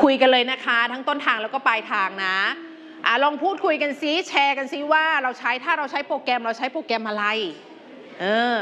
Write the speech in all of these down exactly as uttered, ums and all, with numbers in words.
คุยกันเลยนะคะทั้งต้นทางแล้วก็ปลายทางนะอ่ะลองพูดคุยกันซิแชร์กันซิว่าเราใช้ถ้าเราใช้โปรแกรมเราใช้โปรแกรมอะไรเออ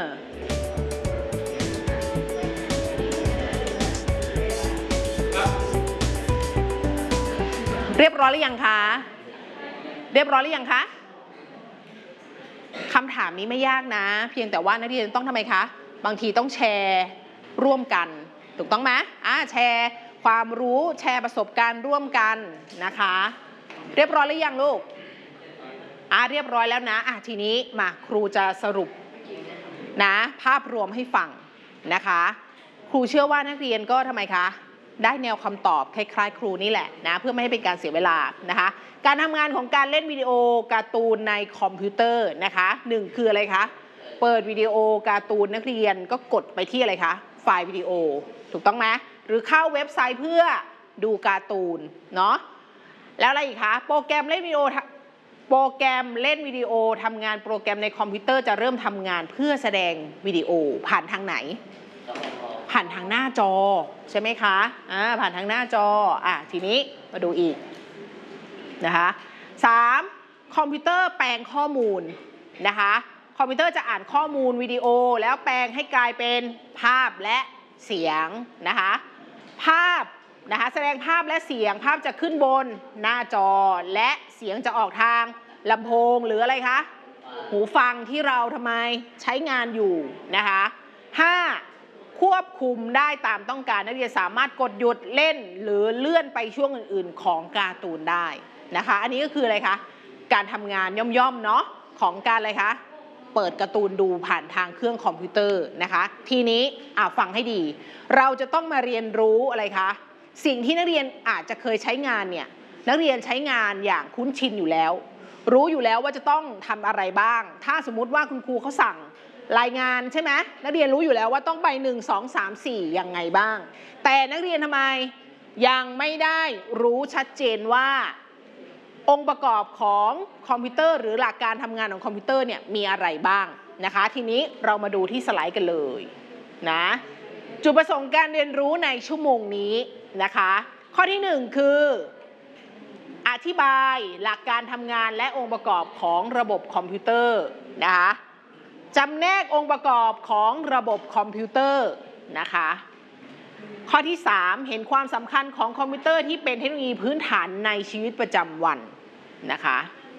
เรียบร้อยหรือยังคะเรียบร้อยหรือยังคะคำถามนี้ไม่ยากนะเพียงแต่ว่านักเรียนต้องทำไมคะบางทีต้องแชร์ร่วมกันถูกต้องไหมอ่าแชร์ความรู้แชร์ประสบการณ์ร่วมกันนะคะเรียบร้อยหรือยังลูกอ่าเรียบร้อยแล้วนะอ่ะทีนี้มาครูจะสรุปนะภาพรวมให้ฟังนะคะครูเชื่อว่านักเรียนก็ทำไมคะได้แนวคำตอบคล้ายๆครูนี่แหละนะเพื่อไม่ให้เป็นการเสียเวลานะคะการทำงานของการเล่นวิดีโอการ์ตูนในคอมพิวเตอร์นะคะหนึ่งคืออะไรคะเปิดวิดีโอการ์ตูนนักเรียนก็กดไปที่อะไรคะไฟล์วิดีโอถูกต้องไหมหรือเข้าเว็บไซต์เพื่อดูการ์ตูนเนาะแล้วอะไรอีกคะโปรแกรมเล่นวิดีโอโปรแกรมเล่นวิดีโอทำงานโปรแกรมในคอมพิวเตอร์จะเริ่มทำงานเพื่อแสดงวิดีโอผ่านทางไหนผ่านทางหน้าจอใช่ไหมคะอ่าผ่านทางหน้าจออ่ะทีนี้มาดูอีกนะคะสามคอมพิวเตอร์แปลงข้อมูลนะคะคอมพิวเตอร์จะอ่านข้อมูลวิดีโอแล้วแปลงให้กลายเป็นภาพและเสียงนะคะภาพนะคะแสดงภาพและเสียงภาพจะขึ้นบนหน้าจอและเสียงจะออกทางลำโพงหรืออะไรคะหูฟังที่เราทำไมใช้งานอยู่นะคะห้าควบคุมได้ตามต้องการนักเรียนสามารถกดหยุดเล่นหรือเลื่อนไปช่วงอื่นๆของการ์ตูนได้นะคะอันนี้ก็คืออะไรคะการทำงานย่อมๆเนาะของการอะไรคะเปิดการ์ตูนดูผ่านทางเครื่องคอมพิวเตอร์นะคะทีนี้อ่ะฟังให้ดีเราจะต้องมาเรียนรู้อะไรคะสิ่งที่นักเรียนอาจจะเคยใช้งานเนี่ยนักเรียนใช้งานอย่างคุ้นชินอยู่แล้วรู้อยู่แล้วว่าจะต้องทำอะไรบ้างถ้าสมมุติว่าคุณครูเขาสั่งรายงานใช่ไหมนักเรียนรู้อยู่แล้วว่าต้องไปหนึ่งสองสามสี่ยังไงบ้างแต่นักเรียนทำไมยังไม่ได้รู้ชัดเจนว่าองค์ประกอบของคอมพิวเตอร์หรือหลักการทำงานของคอมพิวเตอร์เนี่ยมีอะไรบ้างนะคะทีนี้เรามาดูที่สไลด์กันเลยนะจุดประสงค์การเรียนรู้ในชั่วโมงนี้นะคะข้อที่หนึ่งคืออธิบายหลักการทำงานและองค์ประกอบของระบบคอมพิวเตอร์นะคะจำแนกองค์ประกอบของระบบคอมพิวเตอร์นะคะข้อที่สามเห็นความสำคัญของคอมพิวเตอร์ที่เป็นเทคโนโลยีพื้นฐานในชีวิตประจำวันนะคะ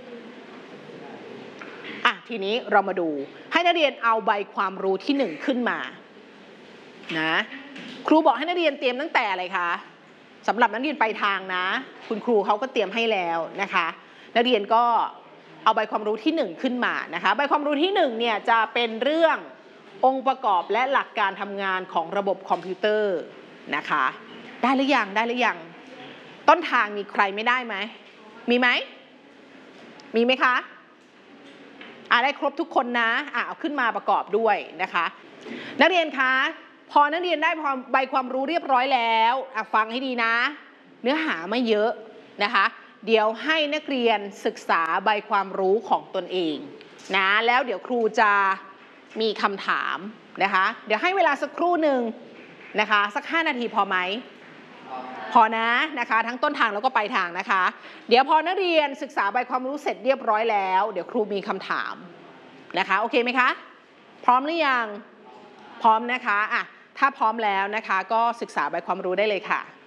อ่ะทีนี้เรามาดูให้นักเรียนเอาใบความรู้ที่หนึ่งขึ้นมานะครูบอกให้นักเรียนเตรียมตั้งแต่อะไรคะสำหรับนักเรียนไปทางนะคุณครูเขาก็เตรียมให้แล้วนะคะนักเรียนก็เอาใบความรู้ที่หนึ่งขึ้นมานะคะใบความรู้ที่หนึ่งเนี่ยจะเป็นเรื่ององค์ประกอบและหลักการทำงานของระบบคอมพิวเตอร์นะคะได้หรือยังได้หรือยังต้นทางมีใครไม่ได้ไหมมีไหมมีไหมคะอ่าได้ครบทุกคนนะอ่าเอาขึ้นมาประกอบด้วยนะคะนักเรียนคะพอนักเรียนได้ใบความรู้เรียบร้อยแล้วอ่ะฟังให้ดีนะเนื้อหาไม่เยอะนะคะเดี๋ยวให้นักเรียนศึกษาใบความรู้ของตนเองนะแล้วเดี๋ยวครูจะมีคำถามนะคะเดี๋ยวให้เวลาสักครู่หนึ่งนะคะสักห้านาทีพอไหมพอนะนะคะทั้งต้นทางแล้วก็ปลายทางนะคะเดี๋ยวพอนักเรียนศึกษาใบความรู้เสร็จเรียบร้อยแล้วเดี๋ยวครูมีคำถามนะคะโอเคไหมคะพร้อมหรือยังพร้อมนะคะอ่ะถ้าพร้อมแล้วนะคะก็ศึกษาใบความรู้ได้เลยค่ะ